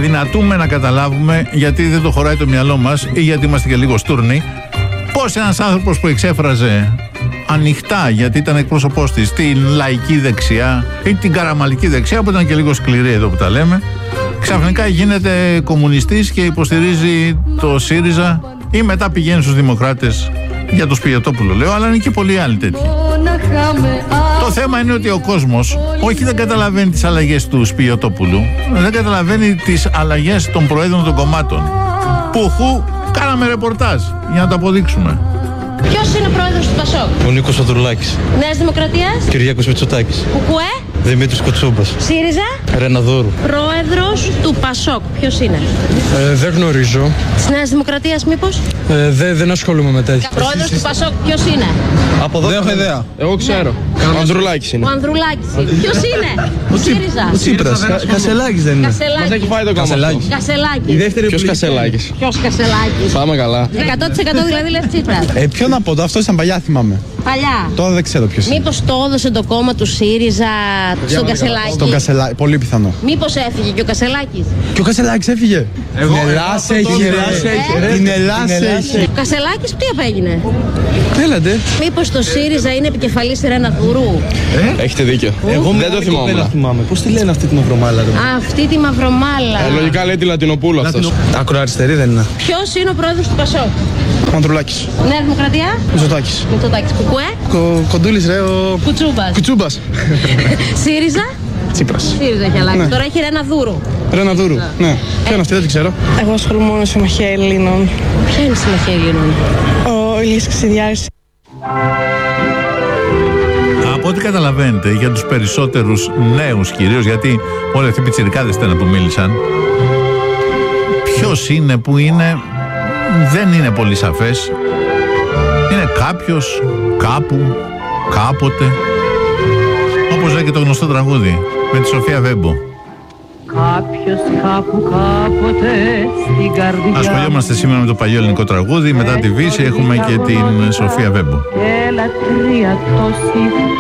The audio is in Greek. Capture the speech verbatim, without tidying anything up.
αδυνατούμε να καταλάβουμε, γιατί δεν το χωράει το μυαλό μας ή γιατί είμαστε και λίγο στούρνοι, πώς ένας άνθρωπος που εξέφραζε ανοιχτά, γιατί ήταν εκπρόσωπός της, την λαϊκή δεξιά ή την καραμαλική δεξιά, που ήταν και λίγο σκληρή εδώ που τα λέμε, ξαφνικά γίνεται κομμουνιστής και υποστηρίζει το ΣΥΡΙΖΑ ή μετά πηγαίνει στους Δημοκράτες για το Σπιωτόπουλο, λέω, αλλά είναι και πολλοί άλλοι τέτοιοι. Το θέμα είναι ότι ο κόσμος όχι δεν καταλαβαίνει τις αλλαγές του Σπιωτόπουλου, δεν καταλαβαίνει τις αλλαγές των προέδρων των κομμάτων. Πουχού κάναμε ρεπορτάζ για να το αποδείξουμε. Ποιος είναι ο πρόεδρος του Πασόκ? Ο Νίκος Ανδρουλάκης. Νέας Δημοκρατίας? Κυριάκος Μητσοτάκης. Κουκουέ? Δημήτρης Κοτσούμπας. ΣΥΡΙΖΑ? Ρεναδούρου. Πρόεδρος του Πασόκ, ποιος είναι? Ε, δεν γνωρίζω. Της Νέας Δημοκρατίας μήπως? Ε, δε, δεν ασχολούμαι με τέτοια. Πρόεδρος του Πασόκ, ποιος είναι? Από εδώ δεν έχω ιδέα. Εγώ ξέρω. Ο Ανδρουλάκης είναι. Ο Ανδρουλάκης. Ποιος είναι? Ο ΣΥΡΙΖΑ. Ο Τσίπρας. Κασελάκης δεν είναι. Κασελάκης. Μας έχει φάει το Κασελάκης. Κασελάκης. Ποιος Κασελάκης? Ποιος Κασελάκης? Πάμε καλά. εκατό τοις εκατό δηλαδή λες Τσίπρας. Ε, ποιο να πω, το αυτό ήταν παλιά, θυμάμαι. Παλιά. Τώρα δεν ξέρω ποιος είναι. Μήπως το έδωσε το κόμμα του ΣΥΡΙΖΑ στον Κασελάκη? Στον Κασελάκη, πολύ πιθανό. Μήπως έφυγε και ο Κασελάκης? Και ο Κασελάκης έφυγε. Εγώ, την Ελλάς έχει, ρε. Την Ελλάς έχει. Ο Κασελάκης τι απέγινε? Έλατε. Μήπως το ΣΥΡΙΖΑ είναι επικεφαλής Ρεναδούρου? Έχετε δίκιο. Εγώ δεν το θυμάμαι. θυμάμαι. Πώς τη λένε αυτή τη μαυρομάλα, ρε. Αυτή τη μαυρομάλα. Ε, λογικά λέει τη Λατινοπούλου αυτός. Ακροαριστερή δεν είναι. Ποιος είναι ο πρόεδρος του Πασόκ? Ο Ανδρουλάκης. Νέα Δημοκρατία? Μητσοτάκης. Μητσοτάκης. Κουκουέ? Κο, κοντούλης ρε, ο... Κουτσούμπας. Κουτσούμπας. ΣΥΡΙΖΑ? Τσίπρας. ΣΥΡΙΖΑ έχει αλλάξει. Ναι. Τώρα έχει Ρεναδούρου. Ρεναδούρου. Ναι. Ποια είναι αυτή, δεν την ξέρω. Εγώ ασχολούμαι μόνο Συμμαχία Ελλήνων. Ποια είναι η Συμμαχία Ελλήνων? Ο Ηλίας Ξηδιάρης. Από ό,τι καταλαβαίνετε, για τους περισσότερους νέους κυρίως, γιατί όλοι αυτοί οι πιτσιρικάδες ήταν που μίλησαν, ποιος είναι που είναι, δεν είναι πολύ σαφές. Είναι κάποιος, κάπου, κάποτε, όπως λέει και το γνωστό τραγούδι με τη Σοφία Βέμπο. Κάποιος κάπου κάποτε στην καρδιά. Ασχολιόμαστε σήμερα με το παλιό ελληνικό τραγούδι. Μετά τη Βύση έχουμε και την Σοφία Βέμπο. Και λατρεία τόση